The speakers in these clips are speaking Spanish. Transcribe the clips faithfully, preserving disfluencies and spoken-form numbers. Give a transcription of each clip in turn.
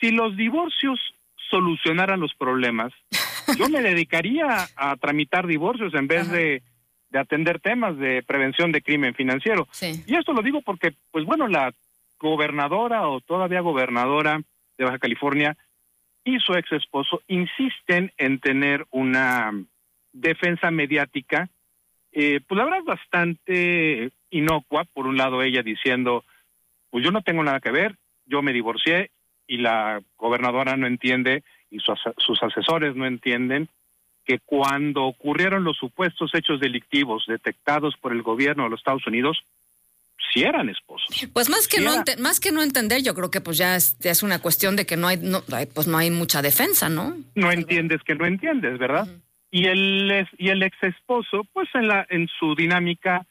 si los divorcios solucionaran los problemas, yo me dedicaría a tramitar divorcios en vez de, de atender temas de prevención de crimen financiero. Sí. Y esto lo digo porque, pues bueno, la gobernadora o todavía gobernadora de Baja California y su ex esposo insisten en tener una defensa mediática, eh, pues la verdad bastante inocua. Por un lado ella diciendo, pues yo no tengo nada que ver, yo me divorcié, y la gobernadora no entiende, y sus, sus asesores no entienden, que cuando ocurrieron los supuestos hechos delictivos detectados por el gobierno de los Estados Unidos, sí eran esposos. Pues más que sí no era... ente- más que no entender, yo creo que pues ya es, ya es una cuestión de que no hay, no, pues no hay mucha defensa, ¿no? No entiendes que no entiendes, ¿verdad? Uh-huh. Y el y el ex esposo, pues en la en su dinámica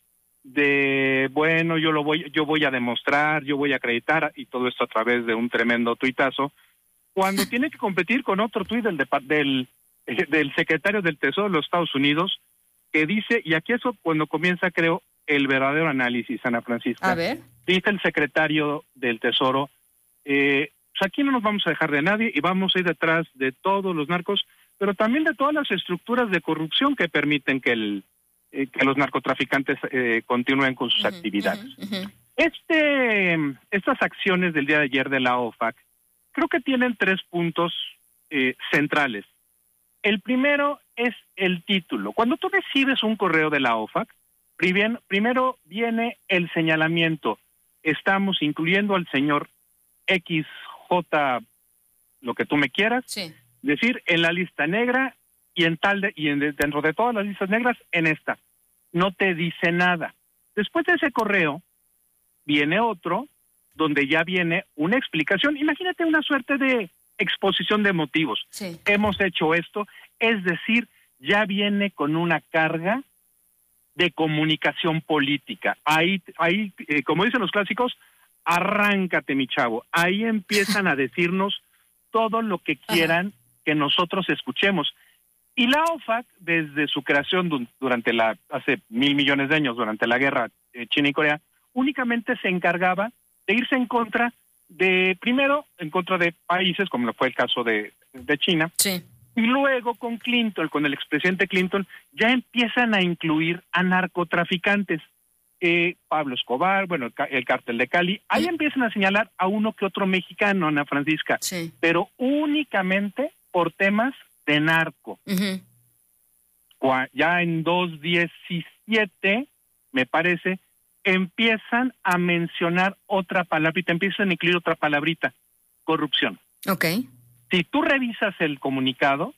de bueno, yo lo voy yo voy a demostrar, yo voy a acreditar, y todo esto a través de un tremendo tuitazo, cuando tiene que competir con otro tuit del del del secretario del Tesoro de los Estados Unidos, que dice, y aquí eso cuando comienza, creo, el verdadero análisis, Ana Francisca. A ver. Dice el secretario del Tesoro, eh, pues aquí no nos vamos a dejar de nadie y vamos a ir detrás de todos los narcos, pero también de todas las estructuras de corrupción que permiten que el eh, que los narcotraficantes eh, continúen con sus uh-huh, actividades. Uh-huh, uh-huh. Este, estas acciones del día de ayer de la O F A C creo que tienen tres puntos eh, centrales. El primero es el título. Cuando tú recibes un correo de la O F A C, primero viene el señalamiento. Estamos incluyendo al señor X J, lo que tú me quieras, sí. decir, en la lista negra y en tal de, y en, dentro de todas las listas negras, en esta. No te dice nada. Después de ese correo, viene otro, donde ya viene una explicación. Imagínate una suerte de exposición de motivos. Sí. Hemos hecho esto, es decir, ya viene con una carga de comunicación política. Ahí, ahí eh, como dicen los clásicos, arráncate, mi chavo. Ahí empiezan a decirnos todo lo que quieran Ajá. que nosotros escuchemos. Y la O F A C, desde su creación durante la hace mil millones de años, durante la guerra eh, China y Corea, únicamente se encargaba de irse en contra de, primero, en contra de países, como fue el caso de, de China, sí. y luego con Clinton, con el expresidente Clinton, ya empiezan a incluir a narcotraficantes. Eh, Pablo Escobar, bueno, el, el cártel de Cali, ahí sí. empiezan a señalar a uno que otro mexicano, Ana Francisca, sí. pero únicamente por temas de narco. Uh-huh. Ya en dos diecisiete, me parece, empiezan a mencionar otra palabrita, empiezan a incluir otra palabrita, corrupción. Okay. Si tú revisas el comunicado,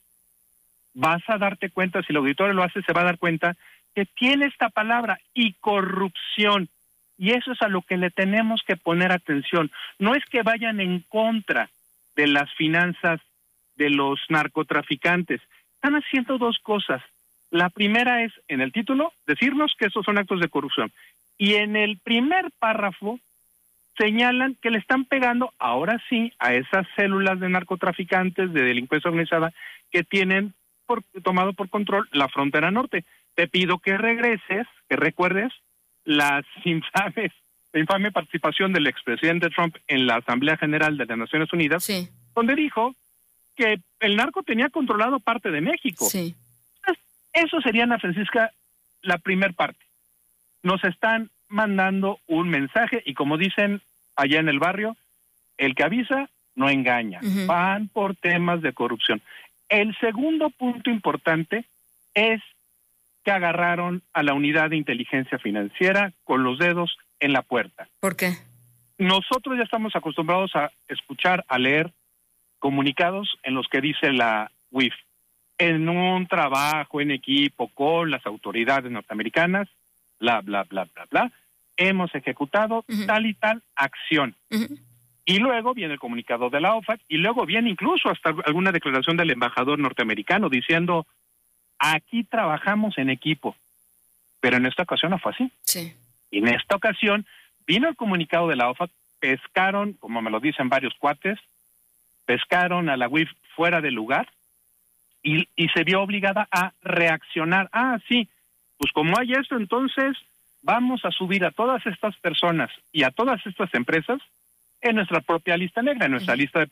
vas a darte cuenta, si el auditorio lo hace, se va a dar cuenta que tiene esta palabra, y corrupción. Y eso es a lo que le tenemos que poner atención. No es que vayan en contra de las finanzas de los narcotraficantes. Están haciendo dos cosas. La primera es, en el título, decirnos que esos son actos de corrupción. Y en el primer párrafo señalan que le están pegando, ahora sí, a esas células de narcotraficantes, de delincuencia organizada, que tienen por, tomado por control la frontera norte. Te pido que regreses, que recuerdes las infames, la infame participación del expresidente Trump en la Asamblea General de las Naciones Unidas, sí. donde dijo que el narco tenía controlado parte de México. Sí. Entonces, eso sería, Ana Francisca, la primer parte. Nos están mandando un mensaje, y como dicen allá en el barrio, el que avisa no engaña. Uh-huh. Van por temas de corrupción. El segundo punto importante es que agarraron a la unidad de inteligencia financiera con los dedos en la puerta. ¿Por qué? Nosotros ya estamos acostumbrados a escuchar, a leer comunicados en los que dice la U I F, en un trabajo en equipo con las autoridades norteamericanas, bla, bla, bla, bla, bla, hemos ejecutado uh-huh. tal y tal acción. Uh-huh. Y luego viene el comunicado de la O F A C, y luego viene incluso hasta alguna declaración del embajador norteamericano diciendo, aquí trabajamos en equipo. Pero en esta ocasión no fue así. Sí. Y en esta ocasión vino el comunicado de la O F A C, pescaron, como me lo dicen varios cuates, pescaron a la U I F fuera del lugar, y, y se vio obligada a reaccionar. Ah, sí, pues como hay esto, entonces vamos a subir a todas estas personas y a todas estas empresas en nuestra propia lista negra, en nuestra uh-huh. lista de,